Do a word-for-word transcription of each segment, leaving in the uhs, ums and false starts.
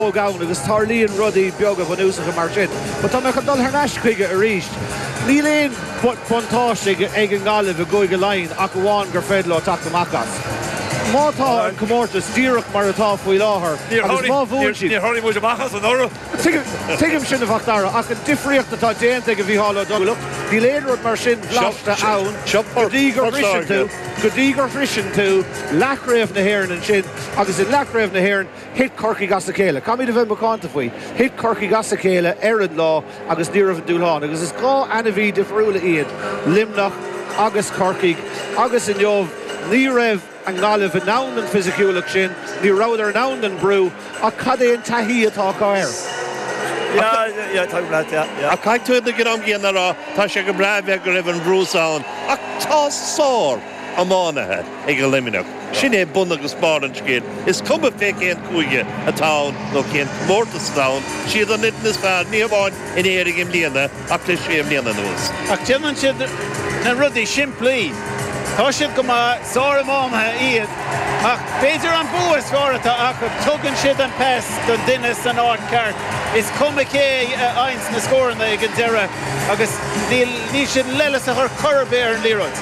gawn agus tarlíon rudaí beaga bhan úsach mar sin. Ba tá me chu dul ar neis chuige a ríist. Ní léon buntáiste ag an gáileh a goig go lainn ach bháin gur féad le take amachchas. Mátá an comórtas díreach mar atá faoi láthair. Agus má bhúin siad. Ní thoirí muid amachchas an orú. Tuigim sin a bhachtara ach an difriocht atá déanta go bhí hála dul. Ní léon rud mar sin bláiste ann. Go dtí gur frisin tú. Go dtí gur frisin tú leach raibh na hÉireann an sin agus in leach raibh na hÉireann hit Corcaigh gas a chéile. Caimid a bheith macánta faoi. Hit Corcaigh gas a chéile ar an lá agus ní raibh an dúlháin. Agus is gá ana bhí difriúla iad. Limnach agus Corcaigh agus in jobh ní raibh an gáileh an nán an fisiciúlaach sin, ní rád ar nán an brú a cad é an taithí atá cáir. Ja, ja, tá blad, ja. A caiith tú na gnám géana rá, tá sé go breith go raibh an brúsáin. Ach tá sár amánathe ag go liminach. Sin é bun agus spáran céad. Is cuma fé céan cúige a tán nó céan mórtas tán, siad an nit is fearr ní bháin in éirigh im líana ach tá sé im líana nuas. Ach teann siad na rudaí simplí. Tá siad go má sára mámthe iad ach féidir an bua sárata ach tugann siad an pes don duine san áit ceart. Is cuma cé eins na scóranna ag an deire agus ní siad lelas a chuir chorbé ar an líróid.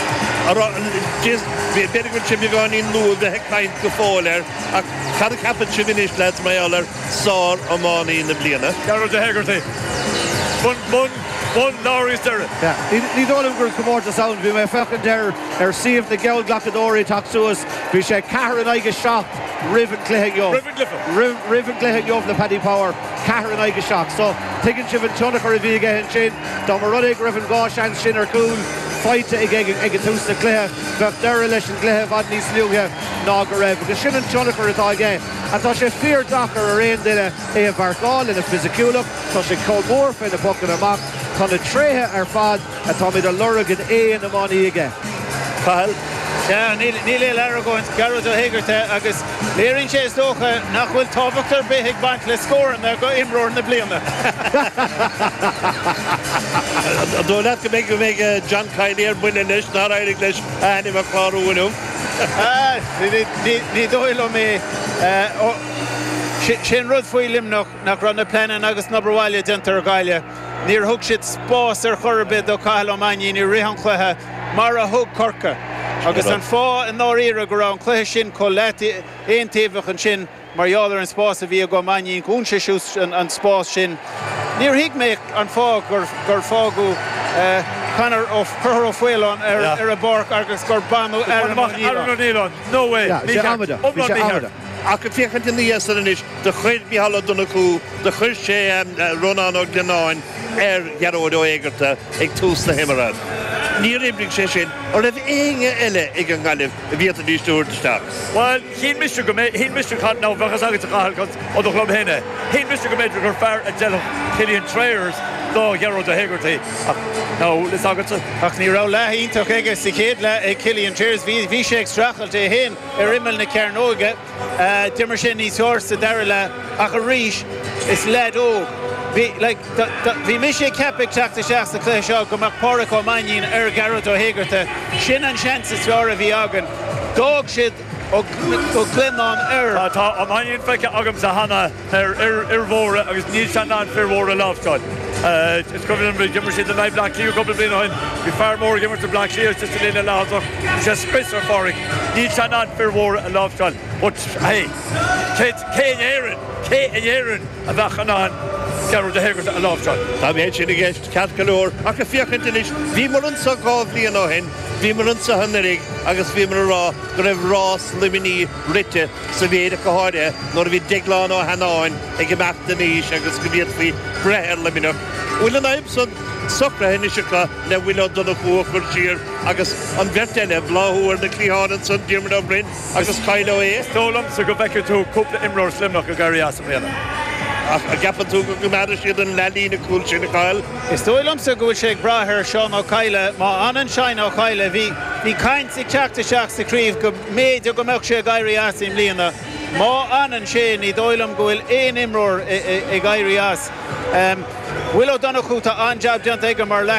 Beidir go tibh gáin í nua bheith caint go fáil ar ach cad a capan si bhinis leat maiall ar sár amánaí na bliana. Garrod de Hegarty. Bun, bun, bun náirís deire. Ní dólam gur comórtas ann, bhí mé fechan deir ar siomh na geall glachadóirí taxúas, bhí sé cehar an aige seach ribh an cluiche gheobh. Ribh an cluiche. Ribh an cluiche gheobh na Paddy Power, cehar an aige seach. So, tuigeann sibh an tionach ar a bhí gcéann sin, dá mar rud ag ribh an gáis sin ar cúl, feite ag ag an tús na cluiche, bheith deire leis an cluiche bhad níos liúthe ná go raibh. Agus sin an tionach ar atá gcéann. A tá sé fíor dachar ar aon duine é a bhargáil in a fisiciúlaach, tá sé comór féin na pocan amach, tá na tréthe ar fad a tá mid a loragad éon amání aige. Cahill? Ja, ní le leir goin Garrod de Hegarty agus léironn sé dócha nach bhfuil tábhachttar bith ag baint le scóran a go imreoir na bliana. Dó leat go méid go méid John Kyle ar buine leis ná éirigh leis anim a chlárúinú. Ní dóil mé sin rud faoi limnach nach ran na pleanan agus na bráile dentar ar gaiile. Níor thug siad spás ar chorbid ó Cathal O'Mahony ní rihan cluiche mar a thug Corca. Agus an fá an áíire go raibh an cluiche sin có leat éon taobhach an sin margheallar an spás a bhí go O'Mahony gún sé siús an spás sin. Níor hiag mé an fá gur fágu canar ó chuthar ó foileán ar a barc agus gur banú ar an Nílán. No way. Bhí sé amada. Bhí sé amada. Ach go fiochan in níos an inis, de chuir bí hala donna cú, de chuir sé runán ó glenáin ar Garrod ó Hegarty ag tús na himmarad. Ní ribrig sé sin, or raibh éige eile ag an gáileh a bhí a níos dúirteach. Well, hín mistur go méid, hín mistur chat ná bhechas agat a Cathal ó do chlub héine. Hín mistur go méid gur fearr a deilech Cillian Trayers dó Garrod de Hegarty. No, lis agat ach ní rá leithíntaach aige sa chéad le ag Cillian Trayers bhí sé ag strachailte héin ar imeall na Cairnóga. Dimar sin níos orsa deire le ach a ríis is lead óg. Bhí mi sé cepaigh teachta seach sa cluiche seo go mbeadh Pádraig O'Mahony ar Garrod ó Hegarty. Sin an seans is fearr a bhí agan. Dóg siad ó Glenán ar. Tá O'Mahony feice agam sa hana ar bhóra agus níl sean an fear bhóra láftáil. It's coming in Gimmer said the night Black Clear couple of been on we far more Gimmer to Black Clear just a little louder just Spencer Forrick need to not fair war a love shot but hey Kate Kane Aaron Kate and Aaron a bachanan Garrod de Hegarty a love shot Tá mé sin gist cat galore ach a fiochan in inis bhí mar an sa gábhlí an ó hen bhí mar an sa hannarig agus bhí mar rá go raibh rás limini rite sa bhéad a go háide nóir bhí deagláán ó hanáin ag gimachta níos agus go bhíad faoi brethir liminach. Bhfuil an aib son socra hen isicha le bhfuil donna chuachar sír agus an bheirteile bláthúar na clíháin san Diarmaid Ó Bryn agus Kyle ó é. Tólam sa go bheice tú cúpla imreoir slimnach a Gary as a bhéana. A gapan tú go gomada siad an lelí na cúil sin na Kyle. Is dóilm sa gúil sé brathir Seán Ó Caile má anan Seán Ó Caile bhí bhí caint ag teachta seach sa críomh go méid go mbeadh sé Gary as im líana. Má anan sé ní dóilm go bhfuil éon imreoir i Gary as. Bhfuil ó donna chuúta an jab deanta ige mar le